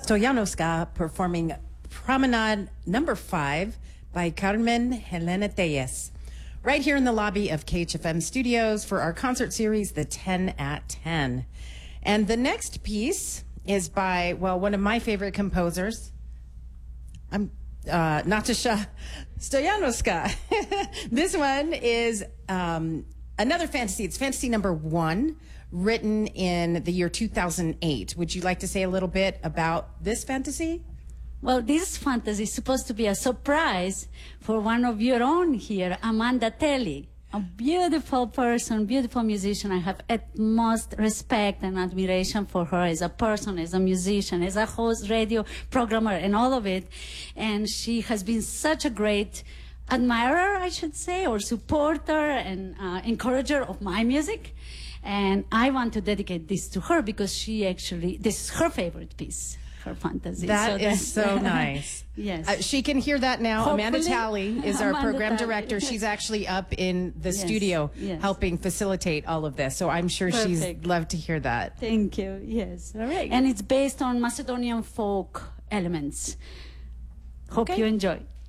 Stoyanowska performing Promenade number 5 by Carmen Helena Tellez, right here in the lobby of KHFM Studios for our concert series, The 10 at 10. And the next piece is by, well, one of my favorite composers, Natasha Stoyanowska. This one is another fantasy. It's fantasy number 1, written in the year 2008. Would you like to say a little bit about this fantasy? Well, this fantasy is supposed to be a surprise for one of your own here, Amanda Telly, a beautiful person, beautiful musician. I have utmost respect and admiration for her as a person, as a musician, as a host, radio programmer, and all of it. And she has been such a great admirer, I should say, or supporter and encourager of my music. And I want to dedicate this to her because this is her favorite piece. Her fantasy. That is so nice. Yes. She can hear that now. Hopefully. Amanda Talley is our program Talley. director. She's actually up in the studio yes. helping facilitate all of this. So I'm sure she's loved to hear that. Thank you. Yes. All right. And it's based on Macedonian folk elements. Hope you enjoy.